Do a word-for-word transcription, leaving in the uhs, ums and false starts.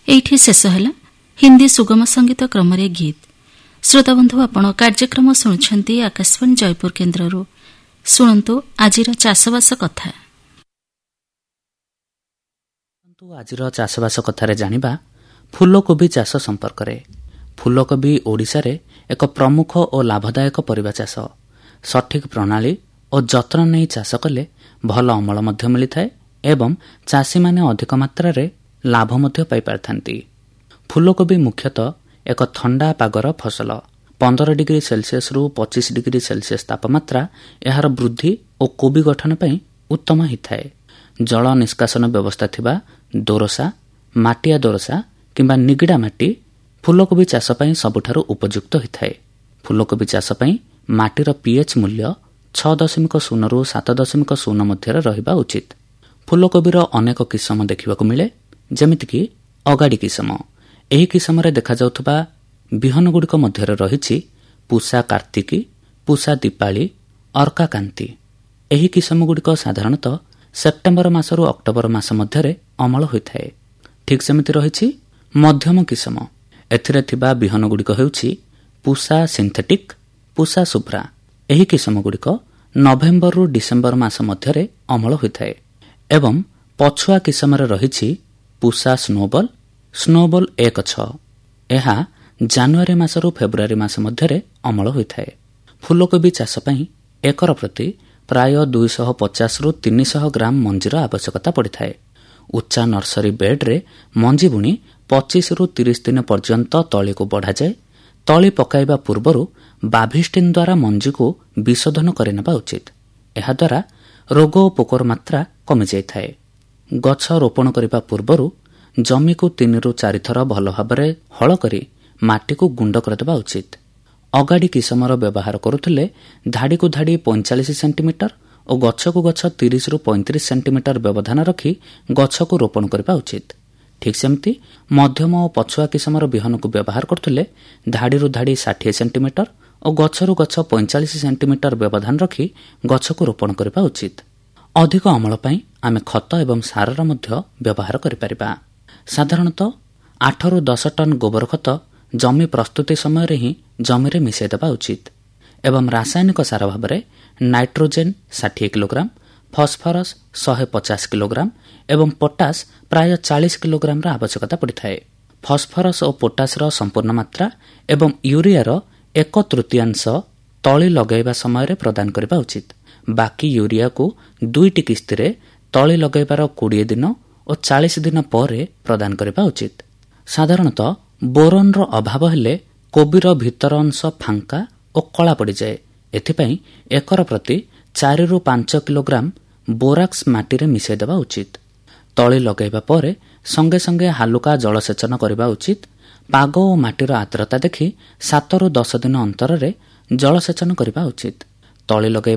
ଏଇଠି ଶେଷ ହେଲା ହିନ୍ଦୀ ସୁଗମ ସଙ୍ଗୀତ କ୍ରମରେ ଗୀତ। ଶ୍ରୋତାବନ୍ଧୁ, ଆପଣ କାର୍ଯ୍ୟକ୍ରମ ଶୁଣୁଛନ୍ତି ଆକାଶବାଣୀ ଜୟପୁର କେନ୍ଦ୍ରରୁ। ଶୁଣନ୍ତୁ ଆଜିର ଚାଷବାସ କଥା। ଆଜିର ଚାଷବାସ କଥାରେ ଜାଣିବା ଫୁଲକୋବି ଚାଷ ସମ୍ପର୍କରେ। ଫୁଲକୋବି ଓଡ଼ିଶାରେ ଏକ ପ୍ରମୁଖ ଓ ଲାଭଦାୟକ ପରିବା ଚାଷ। ସଠିକ୍ ପ୍ରଣାଳୀ ଓ ଯତ୍ନ ନେଇ ଚାଷ କଲେ ଭଲ ଅମଳ ମଧ୍ୟ ମିଳିଥାଏ ଏବଂ ଚାଷୀମାନେ ଅଧିକ ମାତ୍ରାରେ ଲାଭ ମଧ୍ୟ ପାଇପାରିଥାନ୍ତି। ଫୁଲକୋବି ମୁଖ୍ୟତଃ ଏକ ଥଣ୍ଡା ପାଗର ଫସଲ। ପନ୍ଦର ଡିଗ୍ରୀ ସେଲସିୟସରୁ ପଚିଶ ଡିଗ୍ରୀ ସେଲସିୟସ ତାପମାତ୍ରା ଏହାର ବୃଦ୍ଧି ଓ କୋବି ଗଠନ ପାଇଁ ଉତ୍ତମ ହୋଇଥାଏ। ଜଳ ନିଷ୍କାସନ ବ୍ୟବସ୍ଥା ଥିବା ଦୋରସା, ମାଟିଆ ଦୋରସା କିମ୍ବା ନିଗିଡ଼ା ମାଟି ଫୁଲକୋବି ଚାଷ ପାଇଁ ସବୁଠାରୁ ଉପଯୁକ୍ତ ହୋଇଥାଏ। ଫୁଲକୋବି ଚାଷ ପାଇଁ ମାଟିର ପିଏଚ୍ ମୂଲ୍ୟ ଛଅ ଦଶମିକ ଶୂନରୁ ସାତ ଦଶମିକ ଶୂନ ମଧ୍ୟରେ ରହିବା ଉଚିତ। ଫୁଲକୋବିର ଅନେକ କିସମ ଦେଖିବାକୁ ମିଳେ, ଯେମିତିକି ଅଗାଡ଼ି କିସମ। ଏହି କିସମରେ ଦେଖାଯାଉଥିବା ବିହନଗୁଡ଼ିକ ମଧ୍ୟରେ ରହିଛି ପୁଷା କାର୍ତ୍ତିକୀ, ପୁଷା ଦୀପାଳି, ଅର୍କା କାନ୍ତି। ଏହି କିସମଗୁଡ଼ିକ ସାଧାରଣତଃ ସେପ୍ଟେମ୍ବର ମାସରୁ ଅକ୍ଟୋବର ମାସ ମଧ୍ୟରେ ଅମଳ ହୋଇଥାଏ। ଠିକ୍ ସେମିତି ରହିଛି ମଧ୍ୟମ କିସମ। ଏଥିରେ ଥିବା ବିହନଗୁଡ଼ିକ ହେଉଛି ପୁଷା ସିନ୍ଥେଟିକ୍, ପୁଷା ଶୁଭ୍ରା। ଏହି କିସମଗୁଡ଼ିକ ନଭେମ୍ବରରୁ ଡିସେମ୍ବର ମାସ ମଧ୍ୟରେ ଅମଳ ହୋଇଥାଏ ଏବଂ ପଛୁଆ କିସମରେ ରହିଛି ପୁଷା ସ୍ନୋବଲ୍, ସ୍ନୋବଲ୍ ଏକ ଛଅ। ଏହା ଜାନୁଆରୀ ମାସରୁ ଫେବୃଆରୀ ମାସ ମଧ୍ୟରେ ଅମଳ ହୋଇଥାଏ। ଫୁଲକୋବି ଚାଷ ପାଇଁ ଏକର ପ୍ରତି ପ୍ରାୟ ଦୁଇଶହ ପଚାଶରୁ ତିନିଶହ ଗ୍ରାମ ମଞ୍ଜିର ଆବଶ୍ୟକତା ପଡ଼ିଥାଏ। ଉଚ୍ଚା ନର୍ସରୀ ବେଡ୍ରେ ମଞ୍ଜି ବୁଣି ପଚିଶରୁ ତିରିଶ ଦିନ ପର୍ଯ୍ୟନ୍ତ ତଳିକୁ ବଢ଼ାଯାଏ। ତଳି ପକାଇବା ପୂର୍ବରୁ ବାଭିଷ୍ଟିନ୍ ଦ୍ୱାରା ମଞ୍ଜିକୁ ବିଶୋଧନ କରିନେବା ଉଚିତ। ଏହାଦ୍ୱାରା ରୋଗ ଓ ପୋକର ମାତ୍ରା କମିଯାଇଥାଏ। ଗଛ ରୋପଣ କରିବା ପୂର୍ବରୁ ଜମିକୁ ତିନିରୁ ଚାରିଥର ଭଲ ଭାବରେ ହଳ କରି ମାଟିକୁ ଗୁଣ୍ଡ କରିଦେବା ଉଚିତ। ଅଗାଡ଼ି କିସମର ବ୍ୟବହାର କରୁଥିଲେ ଧାଡ଼ିକୁ ଧାଡ଼ି ପଇଁଚାଳିଶ ସେଣ୍ଟିମିଟର ଓ ଗଛକୁ ଗଛ ତିରିଶରୁ ପଇଁତିରିଶ ସେଣ୍ଟିମିଟର ବ୍ୟବଧାନ ରଖି ଗଛକୁ ରୋପଣ କରିବା ଉଚିତ। ଠିକ୍ ସେମିତି ମଧ୍ୟମ ଓ ପଛୁଆ କିସମର ବିହନକୁ ବ୍ୟବହାର କରୁଥିଲେ ଧାଡ଼ିରୁ ଧାଡ଼ି ଷାଠିଏ ସେଣ୍ଟିମିଟର ଓ ଗଛରୁ ଗଛ ପଇଁଚାଳିଶ ସେଣ୍ଟିମିଟର ବ୍ୟବଧାନ ରଖି ଗଛକୁ ରୋପଣ କରିବା ଉଚିତ। ଅଧିକ ଅମଳ ପାଇଁ ଆମେ ଖତ ଏବଂ ସାରର ମଧ୍ୟ ବ୍ୟବହାର କରିପାରିବା। ସାଧାରଣତଃ ଆଠରୁ ଦଶ ଟନ୍ ଗୋବର ଖତ ଜମି ପ୍ରସ୍ତୁତି ସମୟରେ ହିଁ ଜମିରେ ମିଶାଇଦେବା ଉଚିତ ଏବଂ ରାସାୟନିକ ସାର ଭାବରେ ନାଇଟ୍ରୋଜେନ୍ ଷାଠିଏ କିଲୋଗ୍ରାମ, ଫସ୍ଫରସ୍ ଶହେ ପଚାଶ କିଲୋଗ୍ରାମ ଏବଂ ପଟାସ ପ୍ରାୟ ଚାଳିଶ କିଲୋଗ୍ରାମର ଆବଶ୍ୟକତା ପଡ଼ିଥାଏ। ଫସ୍ଫରସ୍ ଓ ପଟାସର ସମ୍ପୂର୍ଣ୍ଣ ମାତ୍ରା ଏବଂ ୟୁରିଆର ଏକ ତୃତୀୟାଂଶ ତଳି ଲଗାଇବା ସମୟରେ ପ୍ରଦାନ କରିବା ଉଚିତ। ବାକି ୟୁରିଆକୁ ଦୁଇଟି କିସ୍ତିରେ ତଳି ଲଗାଇବାର କୋଡ଼ିଏ ଦିନ ଓ ଚାଳିଶ ଦିନ ପରେ ପ୍ରଦାନ କରିବା ଉଚିତ। ସାଧାରଣତଃ ବୋରନ୍ର ଅଭାବ ହେଲେ କୋବିର ଭିତର ଅଂଶ ଫାଙ୍କା ଓ କଳା ପଡ଼ିଯାଏ। ଏଥିପାଇଁ ଏକର ପ୍ରତି ଚାରିରୁ ପାଞ୍ଚ କିଲୋଗ୍ରାମ ବୋରାକ୍ସ ମାଟିରେ ମିଶାଇ ଦେବା ଉଚିତ। ତଳି ଲଗାଇବା ପରେ ସଙ୍ଗେ ସଙ୍ଗେ ହାଲୁକା ଜଳସେଚନ କରିବା ଉଚିତ। ପାଗ ଓ ମାଟିର ଆର୍ଦ୍ରତା ଦେଖି ସାତରୁ ଦଶ ଦିନ ଅନ୍ତରରେ ଜଳସେଚନ କରିବା ଉଚିତ। ତଳି ଲଗାଇବା